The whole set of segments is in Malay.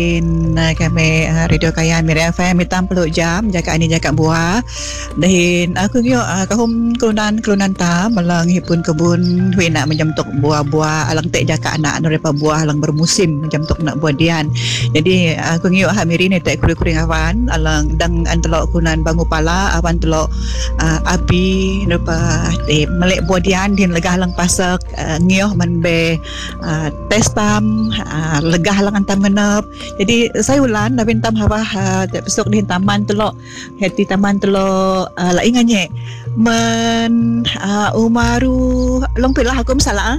kami Radio Kaya Miri FM hitam peluk jam jaga ini jaga buah dahin aku yo kahum kelunan ta malang hipun kebun hui nak menjamtuk buah-buah alang tek jaga anak daripada buah alang bermusim menjamtuk nak buah dian. Jadi aku yo ha miri ni tek kuring awan alang dang antelok kunan bangu pala awan telok api daripada melek buah dian din legah lang pasak ngioh man be testam legah lang antam menep. Jadi saya ulan na bintam hawa besok di taman telok heti taman telok lainganye men umaru long pilah aku masalah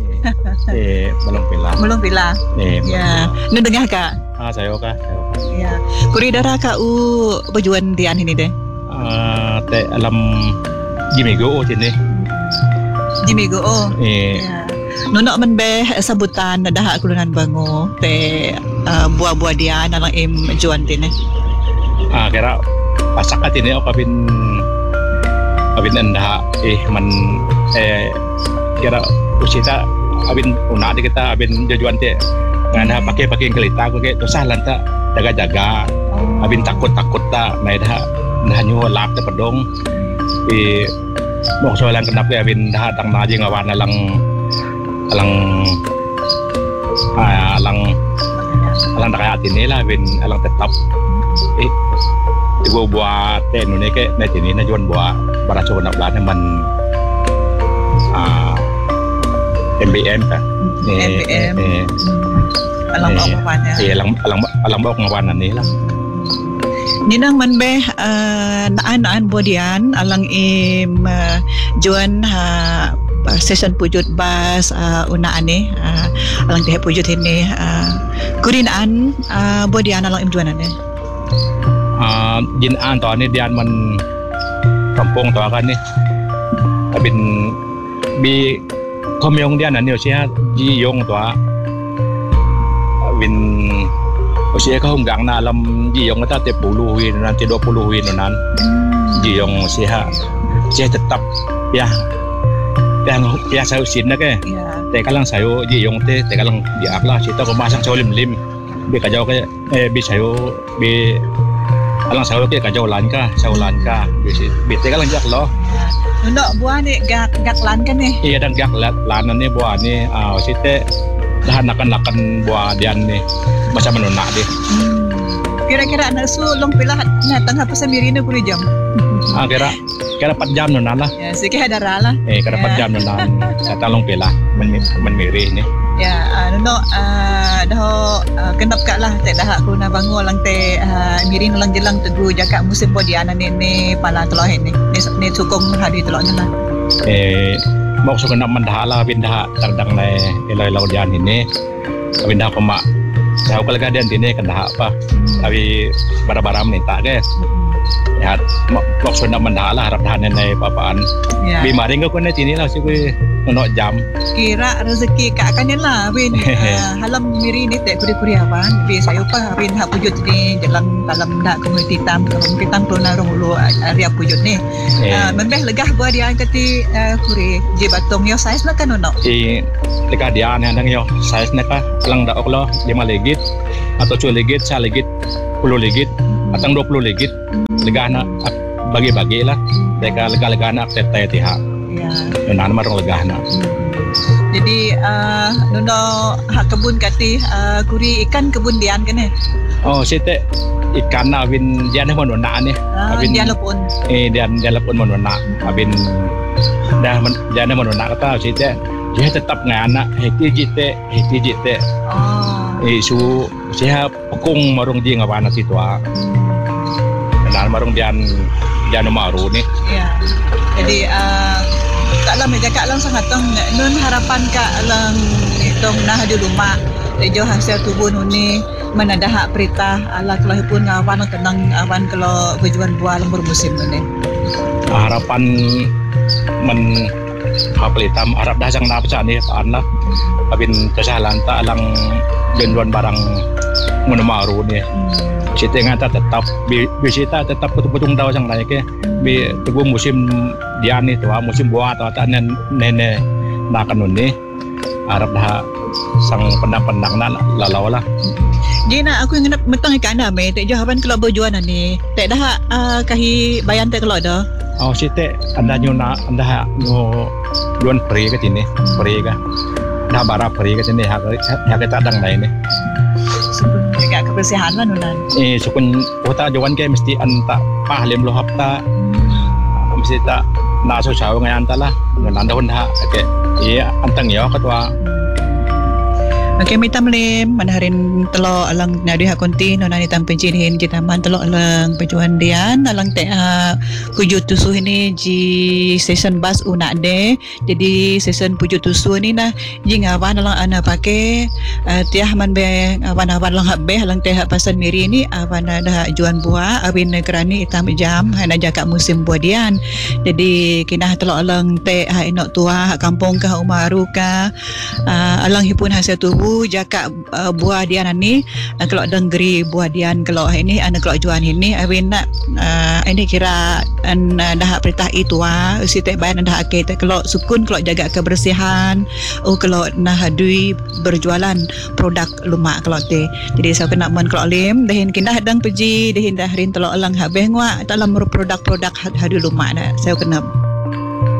belum pilah ya nu dengah kak saya ya kuri darah kak bajuan dian ini deh te alam Jimigo sini Jimigo ya nonok men be sabutan dah kulunan bango te buah-buah dia nalang im juan tine kira pasak atine apabin anda man kira usita abin una di kita abin juan te ngana pakai kelita ko ke tosah lanta jaga-jaga abin takut ta mai dah nyu lap te pedong mok soalan kenapa abin dah tang naji ngawan alang kaya tini lah bin alang tetap tigo buat tenu ni ke na tini na juan buat baraso na plan man MBM ka MBM alang bawa kawannya alang bawa kawanan ni lah ninang man be naan bodian alang im juan session pujut bas una ani alang teh pujut ini kurinaan bodian alang imjuan ani jinaan to ani dian man kampung to kan ni abin bi komyong dian ani usia ji yong to abin usia ka hunggang na alam ji yong ta te 10 win nanti 20 win nan ji yong usia tetap ya yang saya usin na ke te kalang sayo ji yong te kalang di akla sita ko masang sayo lim bi kajaw ka bi sayo bi alang sayo ke kajaw lan ka bi te kalang jak lo no buah ni gak lan kan ni iya dan gak lan ni buah ni site dah nakan buah dian ni macam menuna deh kira-kira anak su long pilah na tengah pasamiri na kuri jam kira 4 jam nun lah. Ya, sikit ada lah. Kira 4 jam nun lah. Kata long pila menmiri ni. Ya, dah kenap kak lah tak dah aku nak bangun lang te miri lang jelang tegu jakak musim bodian ni pala telah ni. Ni sukong hadi telah ni lah. Mau suka nak mendah lah pindah tardang nai eloi dian ini. Pindah pemak. Saya kalau kadian ini kendah apa. Tapi bara-bara menita ke. Ya, maksud nak mendalah harap dah nenai papaan. Bi maring ko na tini lah si ko no jam. Kira rezeki kak kan lah bin halam miri ni tek kuri awan bi sayo pa bin ha pujut ni jalan dalam dak komuniti tam tuna rongulu area pujut ni. Membeh legah buat dia kati kuri je batong yo size na kan no. Legah dia andang yo size na ka lang dak oklo 5 legit atau 2 legit 1 legit 10 legit atau 20 legit legah na bagi-bagi lah mereka lega-lega na aktetay tiha nan marong legah na jadi nuno hak kebun kati kuri ikan kebun dian kan site ikan na abin dian mo nona ni abin dian lepun dian lepun mo nona abin dah dian mo nona kata site dia tetap ngana heti jite isu siap pekung marong ji ngawana titwa nan marong dian maru ni jadi kak lang kak lang sangat tong nun harapan kak lang itong nah di rumah jo hasil tubuh ni mana dah hak perintah ala kalau pun ngawan tenang awan kalau berjuan buah lang bermusim ni harapan men hapelitam harap dah jang na pecah ni paan lah abin kesalahan tak alang jenduan barang maru ni Siti ngata tetap bisita tetap betul-betul tahu sang naik ke bi teguh musim dian itu musim buah atau tak nene nak kanun ni Arab dah sang pendang-pendang na lalau lah Jadi nak aku yang nak metang ikan dah me. Tak jawapan kalau berjualan ni. Tak dah kahi bayan tak kalau dah. Oh si te anda nyuna anda no luan peri ke sini peri ke dah bara peri ke sini hak kita adang lain ni Jaga kebersihan lah nunan. sukun kota jawan ke mesti anta pahlem lo hafta mesti tak naso sawo ngai anta lah nunan dah unda ke iya antang ya ketua. Okay, mitam lim manaharin telo alang nadi ha konti nona ni tam penjin kita man telo alang pejuan dian alang te kuju tusu ini ji session bus una de jadi session puju tusu ni nah ji ngawan alang ana pake tiah man be awan-awan lang habbe alang te pasan miri ni awan ada juan buah awin negrani itam jam hana jaka musim buah dian jadi kinah telo alang te ha inok tua ha kampung ka umaru ka alang hipun hasil tubuh jaka buah dian ni kalau denggeri buah dian kalau ini ana kalau juan ini awin nak ini kira dah perintah itu si tek bayan dah ke kalau sukun kalau jaga kebersihan kalau nah hadui berjualan produk lumak kalau te jadi saya kena mon kalau lim dahin kindah dang peji dahin dah rin telo alang habeh ngwa dalam produk-produk hadu lumak dah saya kena